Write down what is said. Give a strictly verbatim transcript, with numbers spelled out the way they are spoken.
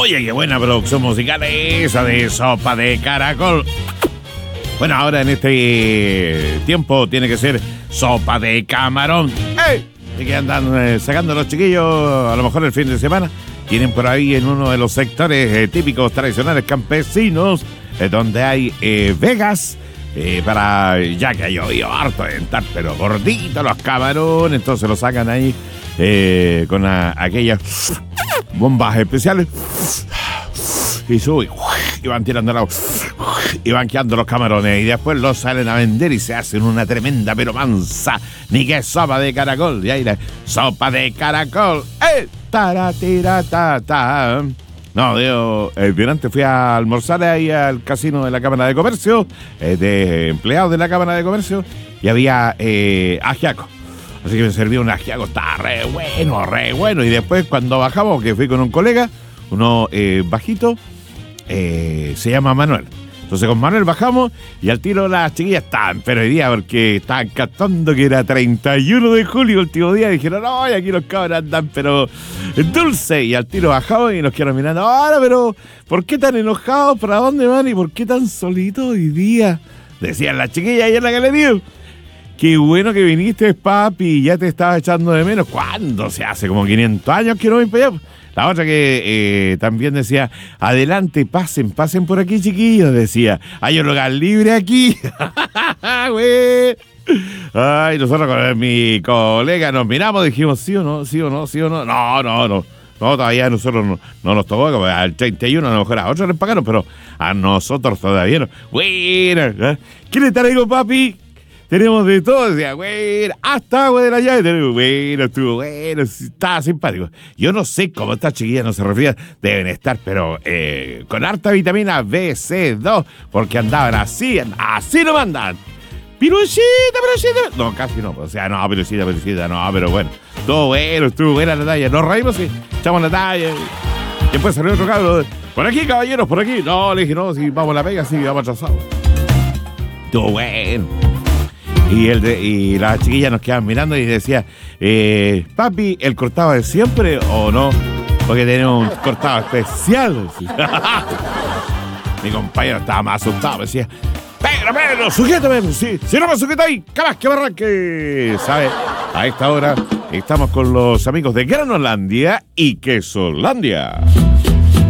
Oye, qué buena producción musical esa de Sopa de Caracol. Bueno, ahora en este tiempo tiene que ser sopa de camarón. ¡Ey! Y que andan eh, sacando los chiquillos, a lo mejor el fin de semana. Tienen por ahí en uno de los sectores eh, típicos, tradicionales, campesinos, eh, donde hay eh, vegas, eh, para, ya que ha llovido harto de entrar, pero gorditos los camarones, entonces los sacan ahí eh, con a, aquellas bombas especiales. Y suben, y van tirando el agua, y van quedando los camarones, y después los salen a vender y se hacen una tremenda pero mansa, ni que sopa de caracol, y ahí la sopa de caracol, ¡eh! Taratira-ta-ta. No, digo, el día antes fui a almorzar ahí al casino de la Cámara de Comercio, eh, de empleados de la Cámara de Comercio, y había eh, ajiaco. Así que me serví un ajiaco, está re bueno, re bueno, y después cuando bajamos, que fui con un colega, uno eh, bajito, Eh, se llama Manuel. Entonces con Manuel bajamos y al tiro las chiquillas estaban, pero hoy día porque estaban cantando que era treinta y uno de julio, el último día, y dijeron, no, y aquí los cabros andan, pero dulce, y al tiro bajamos y nos quedaron mirando, ahora, pero ¿por qué tan enojados? ¿Para dónde van? ¿Y por qué tan solitos hoy día? Decían las chiquillas ayer en la galería. Qué bueno que viniste, papi, ya te estaba echando de menos. ¿Cuándo se hace? Como quinientos años que no voy para allá. La otra que eh, también decía, adelante, pasen, pasen por aquí, chiquillos, decía. Hay un lugar libre aquí. Güey. Ay, nosotros con mi colega nos miramos, dijimos, sí o no, sí o no, sí o no. No, no, no. No, todavía a nosotros no, no nos tocó, como al treinta y uno a lo mejor a otros les pagaron, pero a nosotros todavía no. Bueno, ¿eh? ¿Qué le traigo, papi? Tenemos de todo, decía, güey, hasta agua de la llave. Bueno, estuvo bueno, estaba simpático. Yo no sé cómo estas chiquillas no se refieren, deben estar, pero eh, con harta vitamina B, C, dos, porque andaban así, así no mandan. Pirucita, pirucita. No, casi no, o sea, no, pirucita, pirucita, no, pero bueno. Todo bueno, estuvo buena la talla. Nos reímos y echamos la talla. Y después salió otro cabro. Por aquí, caballeros, por aquí. No, le dije, no, si vamos a la pega, sí, vamos atrasados. Estuvo bueno. Y, el de, y las chiquillas nos quedaban mirando y decía, eh, papi, ¿el cortado es siempre o no? Porque tenemos un cortado especial. Mi compañero estaba más asustado, me decía, Pedro, Pedro, sujétame, sí, si no me sujetáis, cabas que me arranque. ¿Sabes? A esta hora estamos con los amigos de Granolandia y Quesolandia.